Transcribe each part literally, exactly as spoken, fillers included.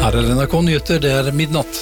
Her er N R K Nyheter, det er midnatt.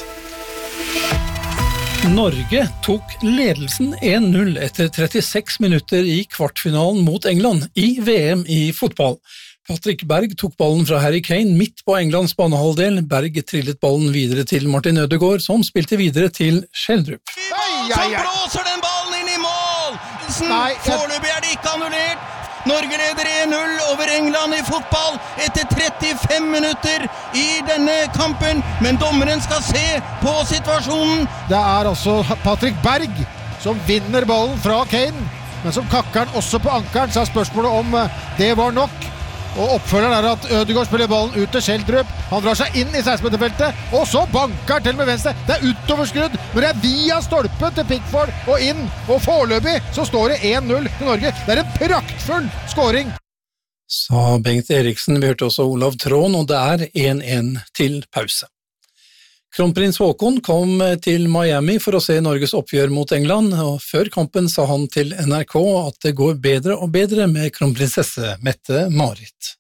Norge tok ledelsen en null etter trettiseks minutter i kvartfinalen mot England i V M i fotball. Patrick Berg tok ballen fra Harry Kane midt på Englands banehalvdel. Berg trillet ballen videre til Martin Ødegaard, som spilte videre til Schjelderup. Så blåser den ballen inn i mål! Foreløpig er det ikke annullert. Norge leder en null over England i fotball etter trettifem minutter i denne kampen, men dommeren skal se på situasjonen. Det er altså Patrick Berg som vinner ballen fra Kane, men som kakker den også på ankeren, så er spørsmålet om det var nok. Og oppfølgeren er at Ødegaard spiller ballen ut til Schjelderup. Han drar seg inn i seksten-meterfeltet, og så banker til med venstre. Det er utoverskrudd, men det er via stolpen til Pickford og inn. Og foreløpig så står det en null til Norge. Det er en praktfull scoring. Sa Bengt Eriksen. Vi hørte også Olav Trån, og det er en en til pause. Kronprins Haakon kom til Miami for å se Norges oppgjør mot England, og før kampen sa han til N R K at det går bedre og bedre med kronprinsesse Mette-Marit.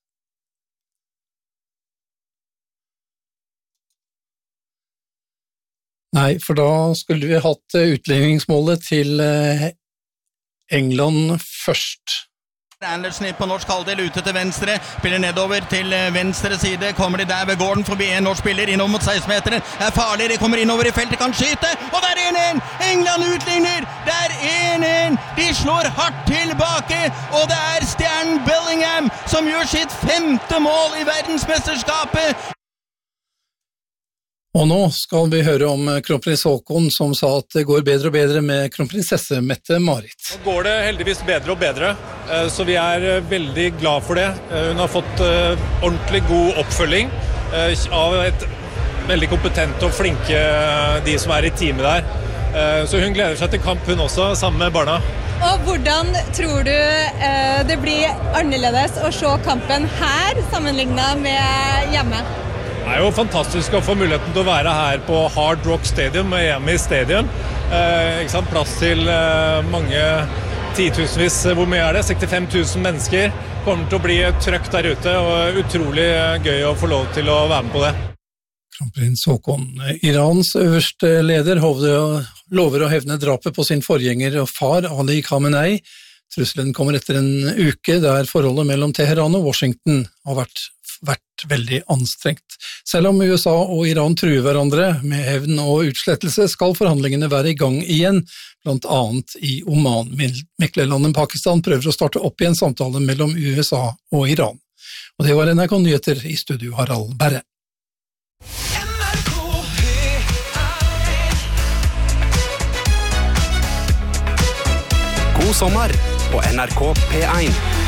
Nei, for da skulle vi hatt utligningsmålet til England først. Andersen på norsk halvdel ute til venstre, spiller nedover til venstre side, kommer de der ved gården forbi en norsk spiller innom mot seksten-meteren, er farlig, de kommer innover i feltet, kan skyte, og det er en en! England utligner, det er en en! De slår hardt tilbake, og det er stjernen Bellingham som gjør sitt femte mål i verdensmesterskapet. Og nå skal vi høre om kronprins Haakon som sa at det går bedre og bedre med kronprinsesse Mette-Marit. Nå går det heldigvis bedre og bedre, så vi er veldig glad for det. Hun har fått ordentlig god oppfølging av et veldig kompetent og flinke de som er i teamet der. Så hun gleder seg til kamp hun også, sammen med barna. Og hvordan tror du det blir annerledes å se kampen her sammenlignet med hjemme? Det er jo fantastisk å få muligheten til å være her på Hard Rock Stadium, Miami Stadium. Eh, ikke sant? Plass til eh, mange titusenvis, hvor mye er det? sekstifem tusen mennesker. Kommer til å bli trøkk der ute, og utrolig gøy å få lov til å være med på det. Kronprins Haakon, Irans øverste leder, lover å hevne drapet på sin forgjenger og far Ali Khamenei. Trusselen kommer etter en uke der forholdet mellom Teheran og Washington har vært vært veldig anstrengt. Selv om U S A og Iran truer hverandre med hevn og utslettelse, skal forhandlingene være i gang igjen, blant annet i Oman. Meklerlandet Pakistan prøver å starte opp igjen samtale mellom U S A og Iran. Og det var N R K Nyheter, i studio Harald Berre. God sommer på N R K P en.